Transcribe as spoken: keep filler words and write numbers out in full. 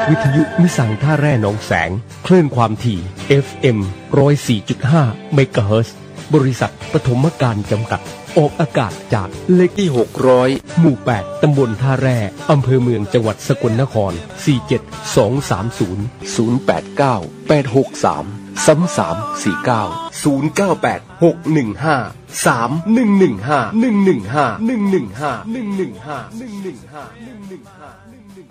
วิทยุมิสังท่าแร่หนองแสงคลื่นความถี่ เอฟ เอ็ม หนึ่งศูนย์สี่จุดห้า เมกะเฮิรตซ์บริษัทปฐมการจำกัดออกอากาศจากเลขที่หกร้อยหมู่แปดตำบลท่าแร่อำเภอเมืองจังหวัดสกลนครสี่ เจ็ด สอง สาม ศูนย์ ศูนย์ แปด เก้า แปด หก สาม สาม สาม สี่ เก้า ศูนย์ เก้า แปด หก หนึ่ง ห้า สาม หนึ่ง หนึ่ง ห้า หนึ่ง หนึ่ง ห้า หนึ่ง หนึ่ง ห้า หนึ่ง หนึ่ง ห้า หนึ่ง หนึ่ง ห้า หนึ่ง หนึ่ง ห้า